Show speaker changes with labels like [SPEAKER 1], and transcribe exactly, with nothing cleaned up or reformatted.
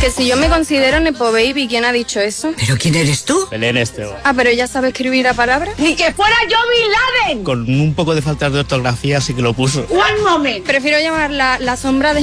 [SPEAKER 1] Que si yo me considero Nepo Baby, ¿quién ha dicho eso?
[SPEAKER 2] ¿Pero quién eres tú?
[SPEAKER 3] Belén Esteban.
[SPEAKER 1] Ah, pero ella sabe escribir a palabras.
[SPEAKER 4] ¡Ni que fuera yo Bin Laden!
[SPEAKER 3] Con un poco de falta de ortografía sí que lo puso.
[SPEAKER 4] One moment.
[SPEAKER 1] Prefiero llamar la, la sombra de